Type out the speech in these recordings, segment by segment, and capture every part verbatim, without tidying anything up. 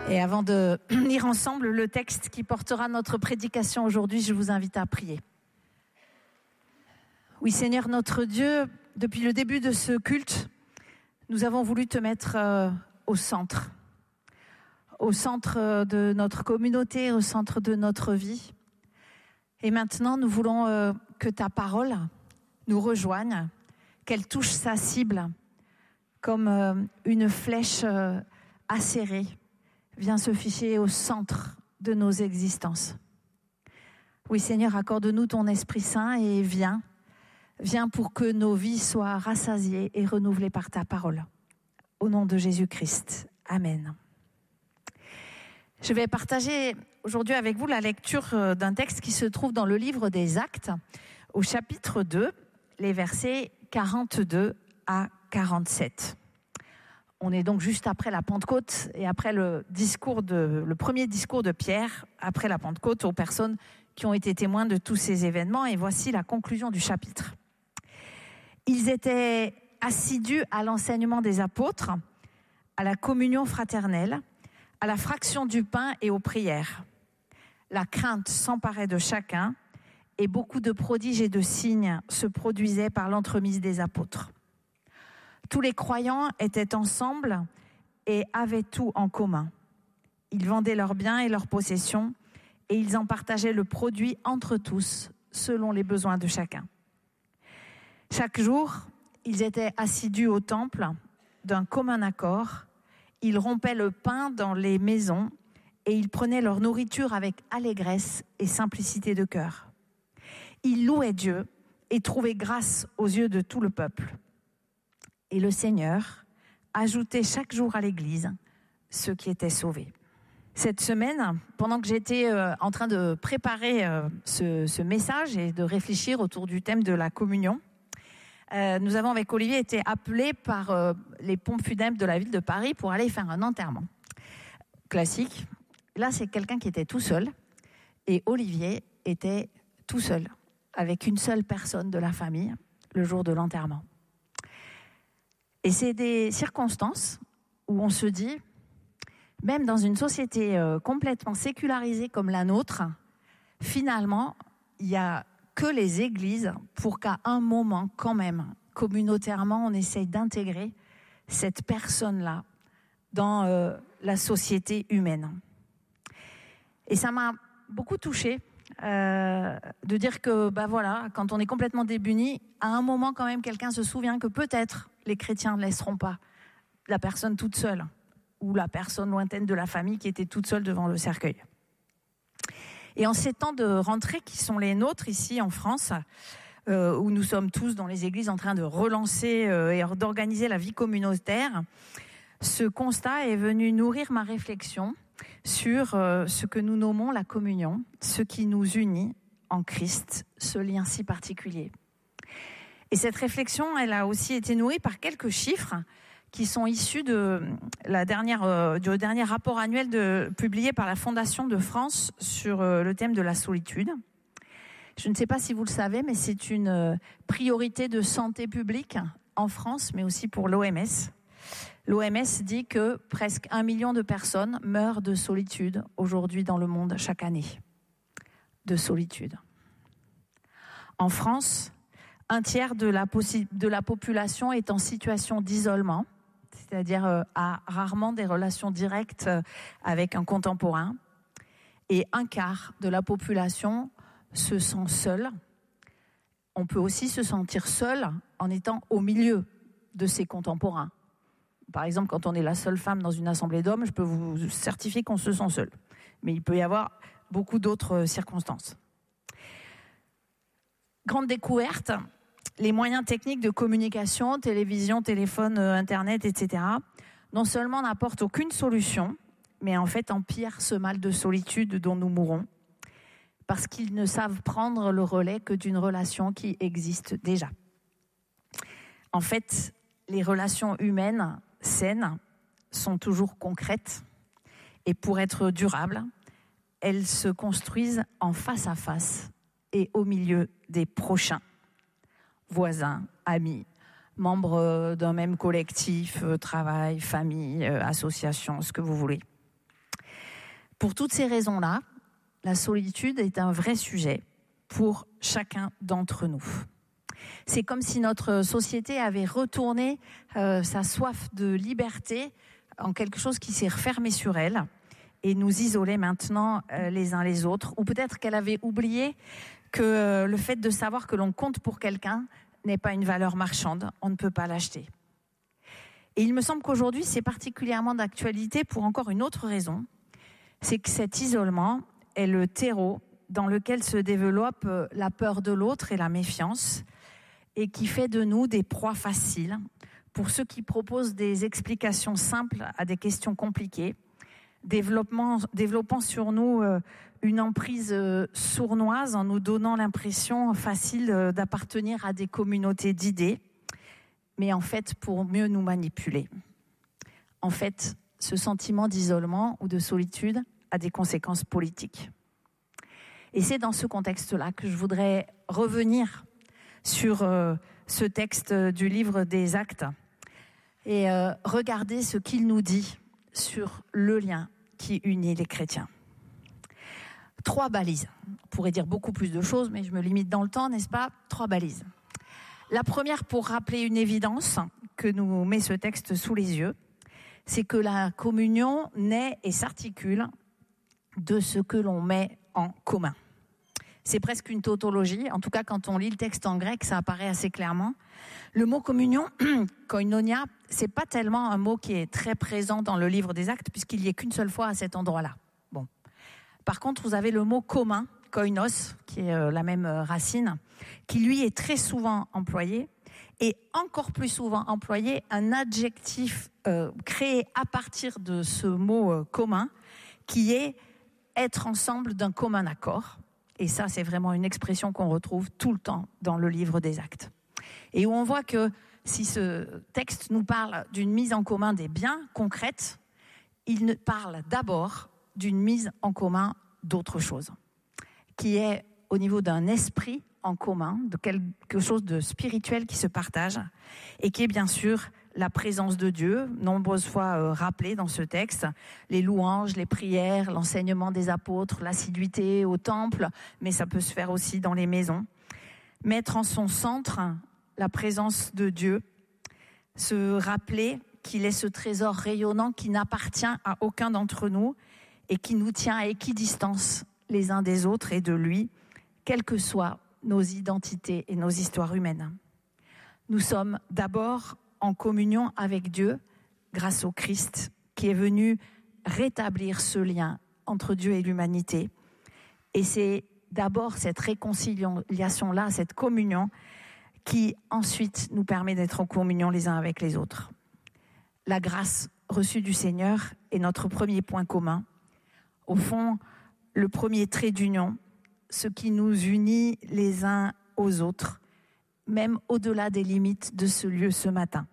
Et avant de lire ensemble le texte qui portera notre prédication aujourd'hui, je vous invite à prier. Oui, Seigneur notre Dieu, depuis le début de ce culte, nous avons voulu te mettre euh, au centre, au centre de notre communauté, au centre de notre vie. Et maintenant, nous voulons euh, que ta parole nous rejoigne, qu'elle touche sa cible comme euh, une flèche euh, acérée. Viens se ficher au centre de nos existences. Oui, Seigneur, accorde-nous ton Esprit Saint et viens. Viens pour que nos vies soient rassasiées et renouvelées par ta parole. Au nom de Jésus-Christ. Amen. Je vais partager aujourd'hui avec vous la lecture d'un texte qui se trouve dans le livre des Actes, au chapitre deux, les versets quarante-deux à quarante-sept. On est donc juste après la Pentecôte et après le discours de, le premier discours de Pierre, après la Pentecôte, aux personnes qui ont été témoins de tous ces événements. Et voici la conclusion du chapitre. Ils étaient assidus à l'enseignement des apôtres, à la communion fraternelle, à la fraction du pain et aux prières. La crainte s'emparait de chacun et beaucoup de prodiges et de signes se produisaient par l'entremise des apôtres. Tous les croyants étaient ensemble et avaient tout en commun. Ils vendaient leurs biens et leurs possessions et ils en partageaient le produit entre tous, selon les besoins de chacun. Chaque jour, ils étaient assidus au temple d'un commun accord. Ils rompaient le pain dans les maisons et ils prenaient leur nourriture avec allégresse et simplicité de cœur. Ils louaient Dieu et trouvaient grâce aux yeux de tout le peuple. Et le Seigneur ajoutait chaque jour à l'Église ceux qui étaient sauvés. Cette semaine, pendant que j'étais euh, en train de préparer euh, ce, ce message et de réfléchir autour du thème de la communion, euh, nous avons avec Olivier été appelés par euh, les pompes funèbres de la ville de Paris pour aller faire un enterrement. Classique. Là, c'est quelqu'un qui était tout seul et Olivier était tout seul, avec une seule personne de la famille, le jour de l'enterrement. Et c'est des circonstances où on se dit, même dans une société euh, complètement sécularisée comme la nôtre, finalement, il n'y a que les églises pour qu'à un moment, quand même, communautairement, on essaye d'intégrer cette personne-là dans euh, la société humaine. Et ça m'a beaucoup touchée euh, de dire que, bah voilà, quand on est complètement démuni, à un moment, quand même, quelqu'un se souvient que peut-être les chrétiens ne laisseront pas la personne toute seule ou la personne lointaine de la famille qui était toute seule devant le cercueil. Et en ces temps de rentrée qui sont les nôtres ici en France, euh, où nous sommes tous dans les églises en train de relancer euh, et d'organiser la vie communautaire, ce constat est venu nourrir ma réflexion sur euh, ce que nous nommons la communion, ce qui nous unit en Christ, ce lien si particulier. Et cette réflexion, elle a aussi été nourrie par quelques chiffres qui sont issus de la dernière, euh, du dernier rapport annuel de, publié par la Fondation de France sur euh, le thème de la solitude. Je ne sais pas si vous le savez, mais c'est une euh, priorité de santé publique en France, mais aussi pour l'O M S. L'O M S dit que presque un million de personnes meurent de solitude aujourd'hui dans le monde chaque année. De solitude. En France, un tiers de la, possi- de la population est en situation d'isolement, c'est-à-dire euh, a rarement des relations directes euh, avec un contemporain. Et un quart de la population se sent seule. On peut aussi se sentir seul en étant au milieu de ses contemporains. Par exemple, quand on est la seule femme dans une assemblée d'hommes, je peux vous certifier qu'on se sent seul. Mais il peut y avoir beaucoup d'autres circonstances. Grande découverte, les moyens techniques de communication, télévision, téléphone, internet, et cetera, non seulement n'apportent aucune solution, mais en fait empirent ce mal de solitude dont nous mourons, parce qu'ils ne savent prendre le relais que d'une relation qui existe déjà. En fait, les relations humaines saines sont toujours concrètes, et pour être durables, elles se construisent en face à face et au milieu des prochains. Voisins, amis, membres d'un même collectif, travail, famille, association, ce que vous voulez. Pour toutes ces raisons-là, la solitude est un vrai sujet pour chacun d'entre nous. C'est comme si notre société avait retourné euh, sa soif de liberté en quelque chose qui s'est refermé sur elle et nous isolait maintenant euh, les uns les autres. Ou peut-être qu'elle avait oublié que euh, le fait de savoir que l'on compte pour quelqu'un n'est pas une valeur marchande, on ne peut pas l'acheter. Et il me semble qu'aujourd'hui, c'est particulièrement d'actualité pour encore une autre raison, c'est que cet isolement est le terreau dans lequel se développe la peur de l'autre et la méfiance, et qui fait de nous des proies faciles pour ceux qui proposent des explications simples à des questions compliquées, développant, développant sur nous une emprise sournoise en nous donnant l'impression facile d'appartenir à des communautés d'idées, mais en fait pour mieux nous manipuler. En fait, ce sentiment d'isolement ou de solitude a des conséquences politiques. Et c'est dans ce contexte-là que je voudrais revenir sur euh, ce texte du livre des Actes et euh, regarder ce qu'il nous dit sur le lien qui unit les chrétiens. Trois balises. On pourrait dire beaucoup plus de choses, mais je me limite dans le temps, n'est-ce pas ? Trois balises. La première, pour rappeler une évidence que nous met ce texte sous les yeux, c'est que la communion naît et s'articule de ce que l'on met en commun. C'est presque une tautologie, en tout cas quand on lit le texte en grec, ça apparaît assez clairement. Le mot communion, koinonia, c'est pas tellement un mot qui est très présent dans le livre des Actes, puisqu'il n'y est qu'une seule fois à cet endroit-là. Bon. Par contre, vous avez le mot commun, koinos, qui est euh, la même euh, racine, qui lui est très souvent employé, et encore plus souvent employé un adjectif euh, créé à partir de ce mot euh, commun, qui est être ensemble d'un commun accord. Et ça, c'est vraiment une expression qu'on retrouve tout le temps dans le livre des Actes. Et où on voit que si ce texte nous parle d'une mise en commun des biens concrètes, il parle d'abord d'une mise en commun d'autre chose, qui est au niveau d'un esprit en commun, de quelque chose de spirituel qui se partage, et qui est bien sûr la présence de Dieu, nombreuses fois euh, rappelée dans ce texte, les louanges, les prières, l'enseignement des apôtres, l'assiduité au temple, mais ça peut se faire aussi dans les maisons. Mettre en son centre la présence de Dieu, se rappeler qu'il est ce trésor rayonnant qui n'appartient à aucun d'entre nous et qui nous tient à équidistance les uns des autres et de lui, quelles que soient nos identités et nos histoires humaines. Nous sommes d'abord en communion avec Dieu grâce au Christ qui est venu rétablir ce lien entre Dieu et l'humanité. Et c'est d'abord cette réconciliation-là, cette communion, qui ensuite nous permet d'être en communion les uns avec les autres. La grâce reçue du Seigneur est notre premier point commun. Au fond, le premier trait d'union, ce qui nous unit les uns aux autres, même au-delà des limites de ce lieu ce matin.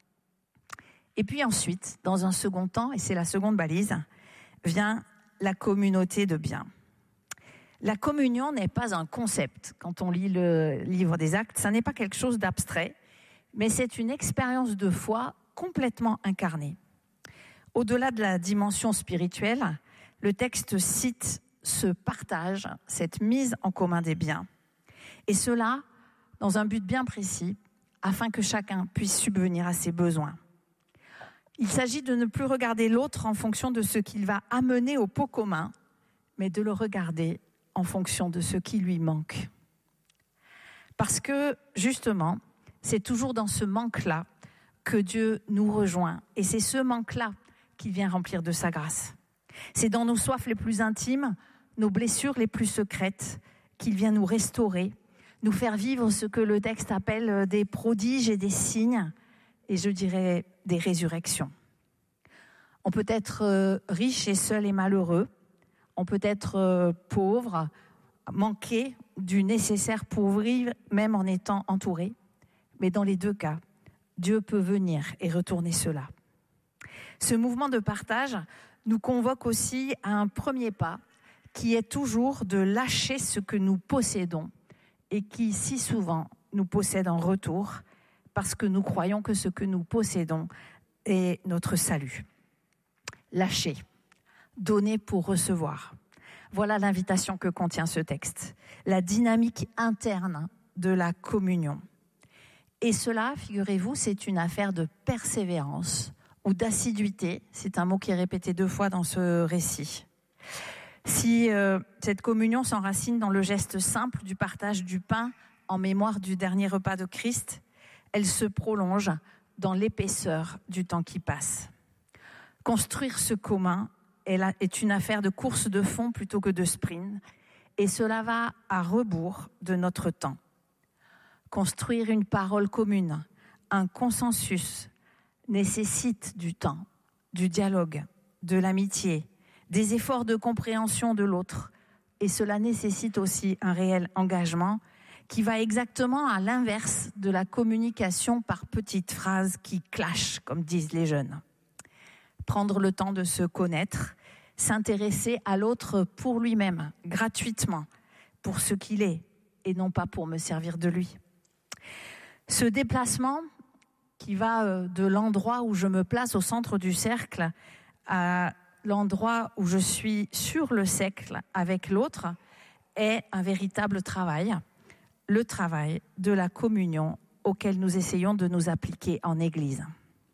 Et puis ensuite, dans un second temps, et c'est la seconde balise, vient la communauté de biens. La communion n'est pas un concept. Quand on lit le livre des Actes, ça n'est pas quelque chose d'abstrait, mais c'est une expérience de foi complètement incarnée. Au-delà de la dimension spirituelle, le texte cite ce partage, cette mise en commun des biens. Et cela dans un but bien précis, afin que chacun puisse subvenir à ses besoins. Il s'agit de ne plus regarder l'autre en fonction de ce qu'il va amener au pot commun, mais de le regarder en fonction de ce qui lui manque. Parce que, justement, c'est toujours dans ce manque-là que Dieu nous rejoint. Et c'est ce manque-là qui vient remplir de sa grâce. C'est dans nos soifs les plus intimes, nos blessures les plus secrètes, qu'il vient nous restaurer, nous faire vivre ce que le texte appelle des prodiges et des signes, et je dirais des résurrections. On peut être euh, riche et seul et malheureux, on peut être euh, pauvre, manquer du nécessaire pour vivre, même en étant entouré, mais dans les deux cas, Dieu peut venir et retourner cela. Ce mouvement de partage nous convoque aussi à un premier pas, qui est toujours de lâcher ce que nous possédons, et qui, si souvent, nous possède en retour, parce que nous croyons que ce que nous possédons est notre salut. Lâcher, donner pour recevoir. Voilà l'invitation que contient ce texte, la dynamique interne de la communion. Et cela, figurez-vous, c'est une affaire de persévérance ou d'assiduité. C'est un mot qui est répété deux fois dans ce récit. Si euh, cette communion s'enracine dans le geste simple du partage du pain en mémoire du dernier repas de Christ, elle se prolonge dans l'épaisseur du temps qui passe. Construire ce commun est une affaire de course de fond plutôt que de sprint, et cela va à rebours de notre temps. Construire une parole commune, un consensus, nécessite du temps, du dialogue, de l'amitié, des efforts de compréhension de l'autre, et cela nécessite aussi un réel engagement qui va exactement à l'inverse de la communication par petites phrases qui clashent, comme disent les jeunes. Prendre le temps de se connaître, s'intéresser à l'autre pour lui-même, gratuitement, pour ce qu'il est, et non pas pour me servir de lui. Ce déplacement qui va de l'endroit où je me place au centre du cercle à l'endroit où je suis sur le cercle avec l'autre est un véritable travail, le travail de la communion auquel nous essayons de nous appliquer en Église.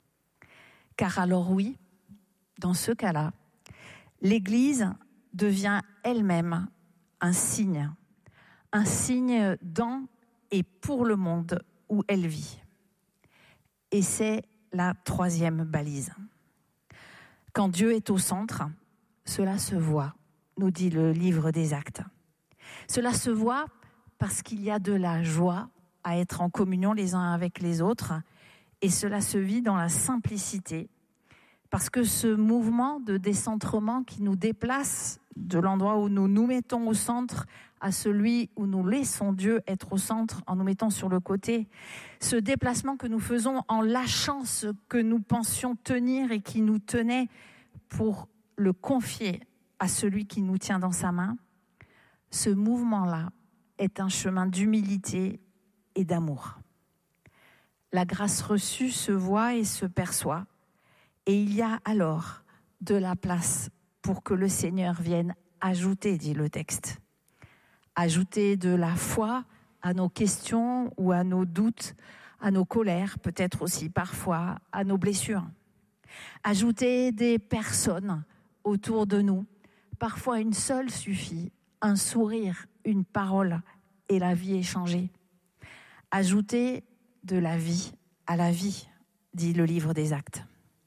Car alors oui, dans ce cas-là, l'Église devient elle-même un signe, un signe dans et pour le monde où elle vit. Et c'est la troisième balise. Quand Dieu est au centre, cela se voit, nous dit le livre des Actes. Cela se voit parce qu'il y a de la joie à être en communion les uns avec les autres, et cela se vit dans la simplicité, parce que ce mouvement de décentrement qui nous déplace de l'endroit où nous nous mettons au centre à celui où nous laissons Dieu être au centre en nous mettant sur le côté, ce déplacement que nous faisons en lâchant ce que nous pensions tenir et qui nous tenait pour le confier à celui qui nous tient dans sa main, ce mouvement-là est un chemin d'humilité et d'amour. La grâce reçue se voit et se perçoit, et il y a alors de la place pour que le Seigneur vienne ajouter, dit le texte. Ajouter de la foi à nos questions ou à nos doutes, à nos colères, peut-être aussi parfois à nos blessures. Ajouter des personnes autour de nous. Parfois une seule suffit, un sourire, une parole, et la vie est changée. Ajouter de la vie à la vie, dit le livre des Actes.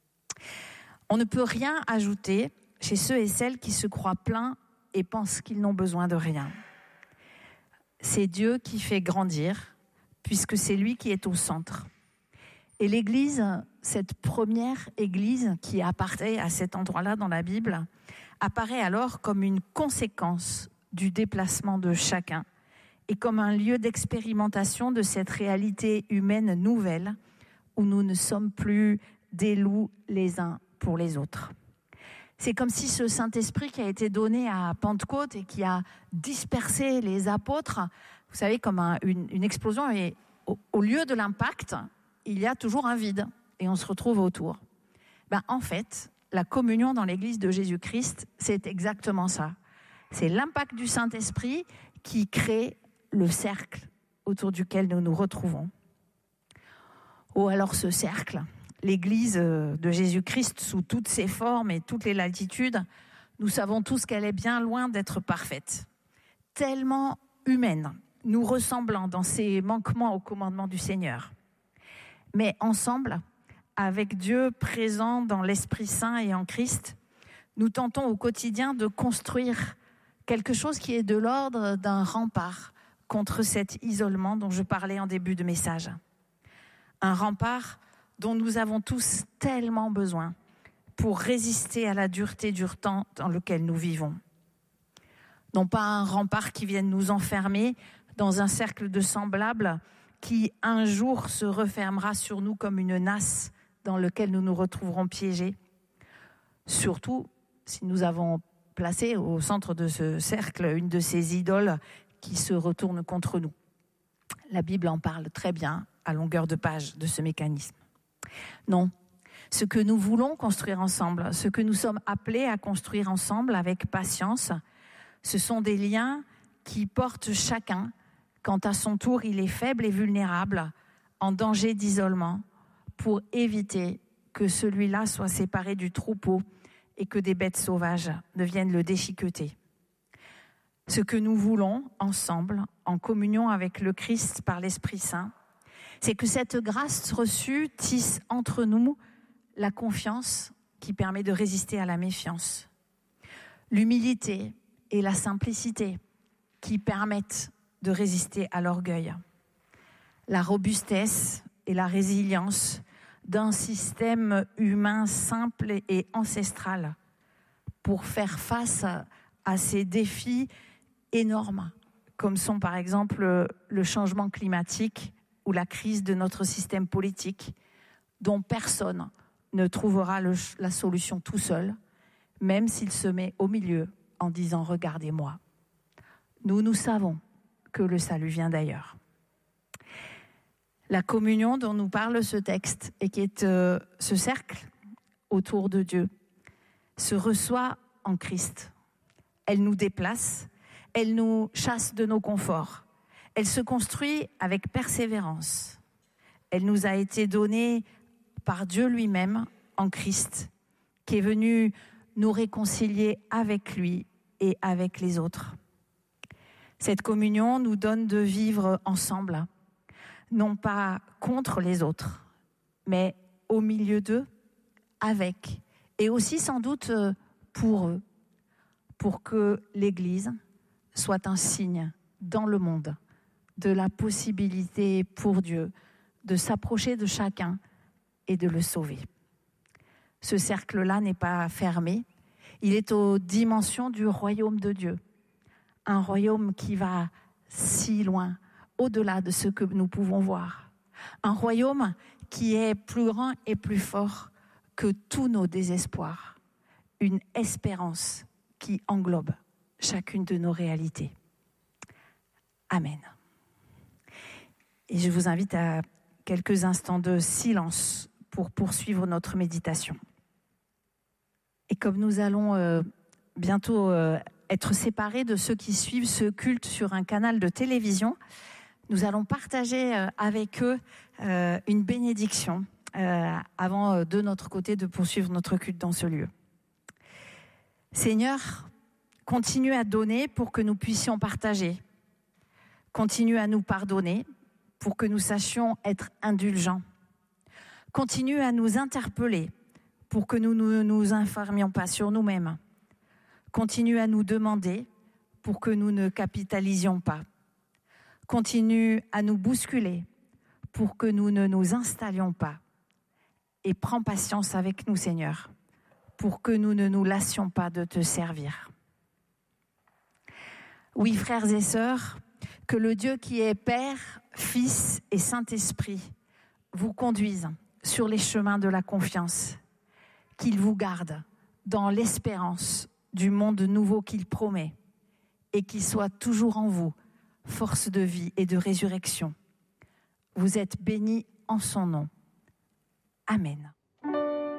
On ne peut rien ajouter chez ceux et celles qui se croient pleins et pensent qu'ils n'ont besoin de rien. C'est Dieu qui fait grandir, puisque c'est lui qui est au centre. Et l'Église, cette première Église qui apparaît à cet endroit-là dans la Bible, apparaît alors comme une conséquence du déplacement de chacun et comme un lieu d'expérimentation de cette réalité humaine nouvelle où nous ne sommes plus des loups les uns pour les autres. C'est comme si ce Saint-Esprit qui a été donné à Pentecôte et qui a dispersé les apôtres, vous savez, comme un, une, une explosion, et au, au lieu de l'impact, il y a toujours un vide et on se retrouve autour. Ben, en fait, la communion dans l'Église de Jésus-Christ, c'est exactement ça. C'est l'impact du Saint-Esprit qui crée le cercle autour duquel nous nous retrouvons. Oh, alors ce cercle, l'Église de Jésus-Christ sous toutes ses formes et toutes les latitudes, nous savons tous qu'elle est bien loin d'être parfaite. Tellement humaine, nous ressemblant dans ses manquements au commandement du Seigneur. Mais ensemble, avec Dieu présent dans l'Esprit Saint et en Christ, nous tentons au quotidien de construire quelque chose qui est de l'ordre d'un rempart contre cet isolement dont je parlais en début de message. Un rempart dont nous avons tous tellement besoin pour résister à la dureté du temps dans lequel nous vivons. Non pas un rempart qui vienne nous enfermer dans un cercle de semblables qui un jour se refermera sur nous comme une nasse dans lequel nous nous retrouverons piégés. Surtout si nous avons placé au centre de ce cercle une de ces idoles qui se retournent contre nous. La Bible en parle très bien à longueur de page de ce mécanisme. Non, Ce que nous voulons construire ensemble, ce que nous sommes appelés à construire ensemble avec patience, ce sont des liens qui portent chacun quand à son tour il est faible et vulnérable, en danger d'isolement, pour éviter que celui-là soit séparé du troupeau et que des bêtes sauvages ne viennent le déchiqueter. Ce que nous voulons ensemble, en communion avec le Christ par l'Esprit Saint, c'est que cette grâce reçue tisse entre nous la confiance qui permet de résister à la méfiance, l'humilité et la simplicité qui permettent de résister à l'orgueil, la robustesse et la résilience d'un système humain simple et ancestral pour faire face à ces défis énormes, comme sont par exemple le changement climatique ou la crise de notre système politique, dont personne ne trouvera le, la solution tout seul, même s'il se met au milieu en disant « Regardez-moi ». Nous, nous savons que le salut vient d'ailleurs. La communion dont nous parle ce texte et qui est euh, ce cercle autour de Dieu se reçoit en Christ. Elle nous déplace, elle nous chasse de nos conforts. Elle se construit avec persévérance. Elle nous a été donnée par Dieu lui-même en Christ, qui est venu nous réconcilier avec lui et avec les autres. Cette communion nous donne de vivre ensemble, non pas contre les autres, mais au milieu d'eux, avec, et aussi sans doute pour eux, pour que l'Église soit un signe dans le monde de la possibilité pour Dieu de s'approcher de chacun et de le sauver. Ce cercle-là n'est pas fermé, il est aux dimensions du royaume de Dieu, un royaume qui va si loin, au-delà de ce que nous pouvons voir, un royaume qui est plus grand et plus fort que tous nos désespoirs, une espérance qui englobe chacune de nos réalités. Amen. Et je vous invite à quelques instants de silence pour poursuivre notre méditation. Et comme nous allons euh, bientôt euh, être séparés de ceux qui suivent ce culte sur un canal de télévision, nous allons partager euh, avec eux euh, une bénédiction euh, avant euh, de notre côté de poursuivre notre culte dans ce lieu. Seigneur, continue à donner pour que nous puissions partager. Continue à nous pardonner pour que nous sachions être indulgents. Continue à nous interpeller pour que nous ne nous informions pas sur nous-mêmes. Continue à nous demander pour que nous ne capitalisions pas. Continue à nous bousculer pour que nous ne nous installions pas. Et prends patience avec nous, Seigneur, pour que nous ne nous lassions pas de te servir. Oui, frères et sœurs, que le Dieu qui est Père, Fils et Saint-Esprit vous conduise sur les chemins de la confiance, qu'il vous garde dans l'espérance du monde nouveau qu'il promet et qu'il soit toujours en vous, force de vie et de résurrection. Vous êtes bénis en son nom. Amen.